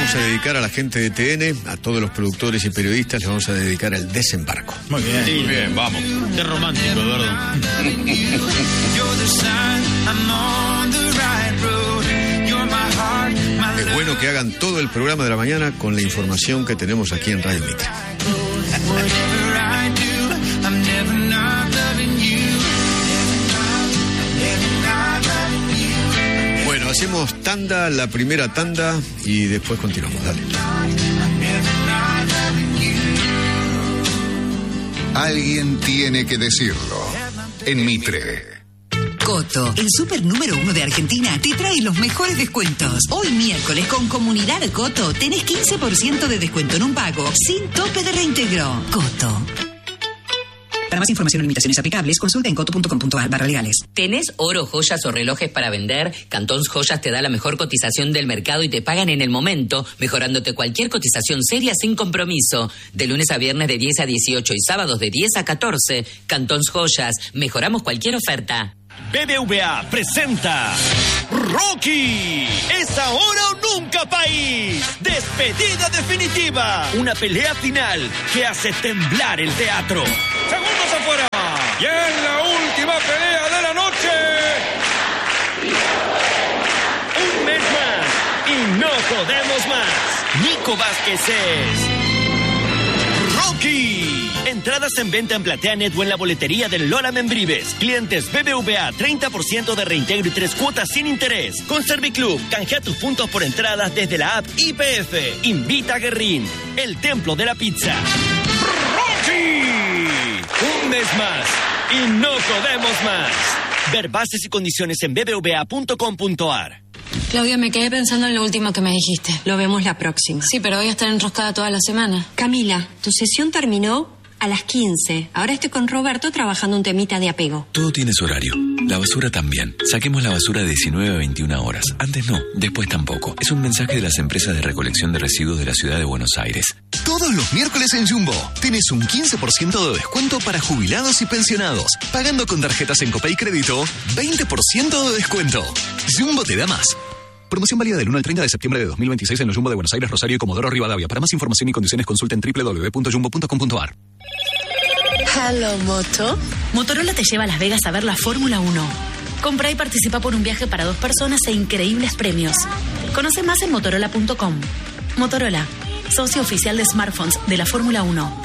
vamos a dedicar a la gente de TN, a todos los productores y periodistas, les vamos a dedicar al desembarco. Muy bien. Sí, bien, vamos. Qué romántico, Eduardo. Es bueno que hagan todo el programa de la mañana con la información que tenemos aquí en Radio Mitre. Bueno, hacemos tanda, la primera tanda, y después continuamos. Dale. Alguien tiene que decirlo. En Mitre. Coto, el súper número 1 de Argentina, te trae los mejores descuentos. Hoy miércoles con Comunidad Coto tenés 15% de descuento en un pago sin tope de reintegro. Coto. Para más información o limitaciones aplicables, consulta en coto.com.ar/legales. ¿Tenés oro, joyas o relojes para vender? Cantons Joyas te da la mejor cotización del mercado y te pagan en el momento, mejorándote cualquier cotización seria sin compromiso. De lunes a viernes de 10 a 18 y sábados de 10 a 14. Cantons Joyas, mejoramos cualquier oferta. BBVA presenta Rocky, es ahora o nunca, país. Despedida definitiva, una pelea final que hace temblar el teatro. Segundos afuera. Y en la última pelea de la noche. Un mes más y no podemos más. Nico Vázquez es Rocky. Entradas en venta en PlateaNet o en la boletería del Lola Membrives. Clientes BBVA, 30% de reintegro y 3 cuotas sin interés. Con Serviclub, canjea tus puntos por entradas desde la app IPF. Invita a Guerrín, el templo de la pizza. ¡Rocky! Un mes más y no podemos más. Ver bases y condiciones en bbva.com.ar. Claudia, me quedé pensando en lo último que me dijiste. Lo vemos la próxima. Sí, pero voy a estar enroscada toda la semana. Camila, tu sesión terminó a las 15. Ahora estoy con Roberto trabajando un temita de apego. Todo tiene su horario. La basura también. Saquemos la basura de 19 a 21 horas. Antes no, después tampoco. Es un mensaje de las empresas de recolección de residuos de la ciudad de Buenos Aires. Todos los miércoles en Jumbo tenés un 15% de descuento para jubilados y pensionados. Pagando con tarjetas en Copay Crédito, 20% de descuento. Jumbo te da más. Promoción válida del 1 al 30 de septiembre de 2026 en los Jumbo de Buenos Aires, Rosario y Comodoro Rivadavia. Para más información y condiciones consulten www.jumbo.com.ar. Hello, Moto. Motorola te lleva a Las Vegas a ver la Fórmula 1. Compra y participa por un viaje para 2 personas e increíbles premios. Conoce más en motorola.com. Motorola, socio oficial de smartphones de la Fórmula 1.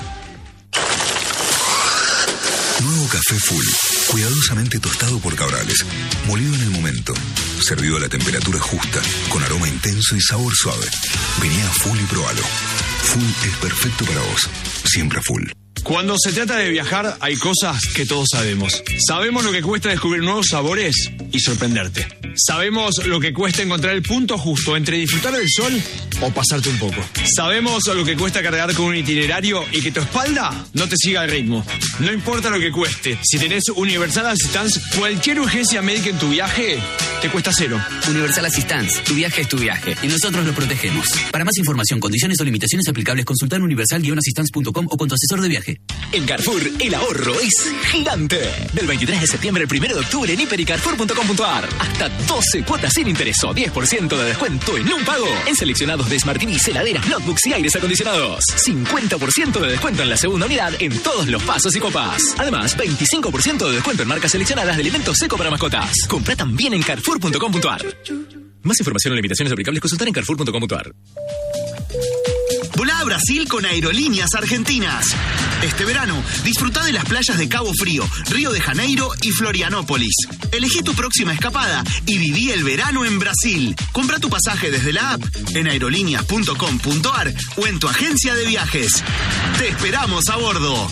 Nuevo café Full, cuidadosamente tostado por Cabrales, molido en el momento, servido a la temperatura justa, con aroma intenso y sabor suave. Vení a Full y probalo. Full es perfecto para vos, siempre Full. Cuando se trata de viajar, hay cosas que todos sabemos. Sabemos lo que cuesta descubrir nuevos sabores y sorprenderte. Sabemos lo que cuesta encontrar el punto justo entre disfrutar del sol o pasarte un poco. Sabemos lo que cuesta cargar con un itinerario y que tu espalda no te siga el ritmo. No importa lo que cueste, si tenés Universal Assistance, cualquier urgencia médica en tu viaje te cuesta cero. Universal Assistance, tu viaje es tu viaje y nosotros lo protegemos. Para más información, condiciones o limitaciones aplicables, consultar universal-assistance.com o con tu asesor de viaje. En Carrefour, el ahorro es gigante. Del 23 de septiembre al 1 de octubre en hiper y carrefour.com.ar. Hasta 12 cuotas sin interés o 10% de descuento en un pago. En seleccionados de Smart TVs, heladeras, notebooks y aires acondicionados. 50% de descuento en la segunda unidad en todos los pasos y copas. Además, 25% de descuento en marcas seleccionadas de alimentos seco para mascotas. Compra también en carrefour.com.ar. Más información o limitaciones aplicables, consultar en carrefour.com.ar. Volá a Brasil con Aerolíneas Argentinas. Este verano, disfruta de las playas de Cabo Frío, Río de Janeiro y Florianópolis. Elegí tu próxima escapada y viví el verano en Brasil. Compra tu pasaje desde la app, en aerolíneas.com.ar o en tu agencia de viajes. ¡Te esperamos a bordo!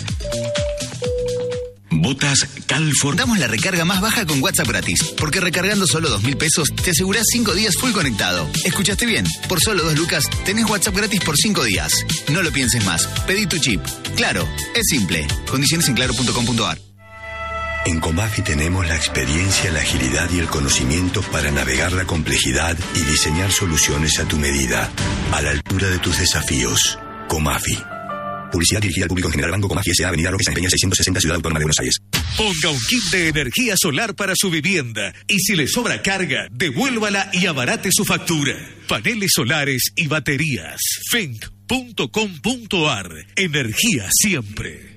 Botas Calfor. Damos la recarga más baja con WhatsApp gratis. Porque recargando solo 2.000 pesos te asegurás 5 días full conectado. ¿Escuchaste bien? Por solo 2 lucas tenés WhatsApp gratis por 5 días. No lo pienses más. Pedí tu chip. Claro, es simple. Condiciones en claro.com.ar. En Comafi tenemos la experiencia, la agilidad y el conocimiento para navegar la complejidad y diseñar soluciones a tu medida, a la altura de tus desafíos. Comafi. Publicidad dirigida al público en general. Banco Comafi S.A. Avenida Roque San Peña 660, Ciudad Autónoma de Buenos Aires. Ponga un kit de energía solar para su vivienda y si le sobra carga, devuélvala y abarate su factura. Paneles solares y baterías. Fenc.com.ar. Energía siempre.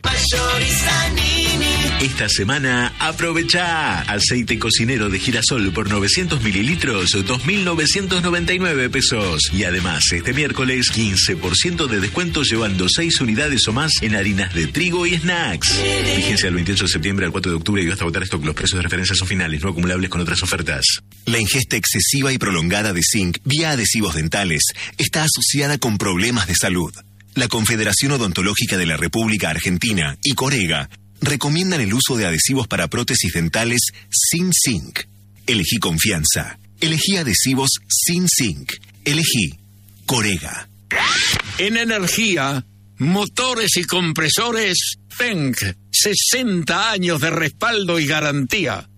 Esta semana aprovecha aceite cocinero de girasol por 900 mililitros, 2.999 pesos. Y además, este miércoles, 15% de descuento llevando 6 unidades o más en harinas de trigo y snacks. Vigencia del 28 de septiembre al 4 de octubre y hasta agotar stock. Los precios de referencia son finales, no acumulables con otras ofertas. La ingesta excesiva y prolongada de zinc vía adhesivos dentales está asociada con problemas de salud. La Confederación Odontológica de la República Argentina y Corega recomiendan el uso de adhesivos para prótesis dentales sin zinc. Elegí confianza. Elegí adhesivos sin zinc. Elegí Corega. En energía, motores y compresores, Fenc. 60 años de respaldo y garantía.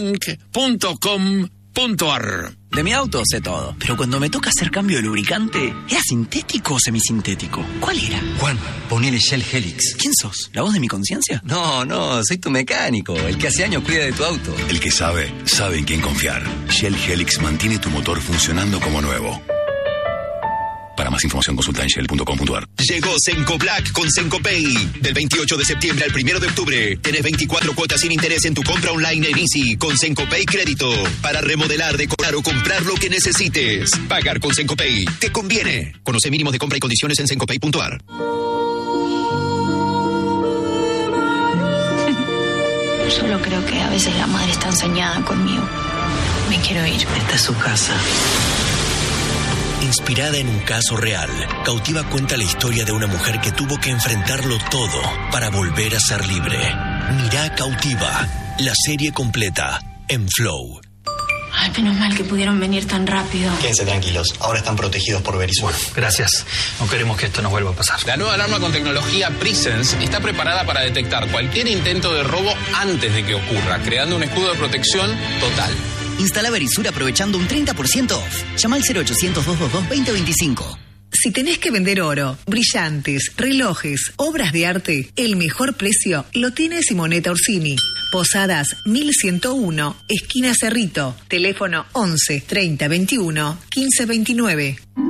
Fenc.com.ar. De mi auto sé todo, pero cuando me toca hacer cambio de lubricante, ¿era sintético o semisintético? ¿Cuál era? Juan, ponele Shell Helix. ¿Quién sos? ¿La voz de mi conciencia? No, soy tu mecánico, el que hace años cuida de tu auto. El que sabe en quién confiar. Shell Helix mantiene tu motor funcionando como nuevo. Para más información consulta en shell.com.ar. Llegó Senco Black con Senco Pay. Del 28 de septiembre al 1 de octubre. Tenés 24 cuotas sin interés en tu compra online en Easy con Senco Pay Crédito. Para remodelar, decorar o comprar lo que necesites. Pagar con Senco Pay te conviene. Conoce mínimos de compra y condiciones en sencopay.ar. Solo creo que a veces la madre está ensañada conmigo. Me quiero ir. Esta es su casa. Inspirada en un caso real, Cautiva cuenta la historia de una mujer que tuvo que enfrentarlo todo para volver a ser libre. Mirá Cautiva, la serie completa en Flow. Ay, menos mal que pudieron venir tan rápido. Quédense tranquilos, ahora están protegidos por Verisur. Gracias, no queremos que esto nos vuelva a pasar. La nueva alarma con tecnología Presence está preparada para detectar cualquier intento de robo antes de que ocurra, creando un escudo de protección total. Instala Verisur aprovechando un 30% off. Llama al 0800-222-2025. Si tenés que vender oro, brillantes, relojes, obras de arte, el mejor precio lo tiene Simonetta Orsini. Posadas 1101, esquina Cerrito. Teléfono 11 30 21 15 29.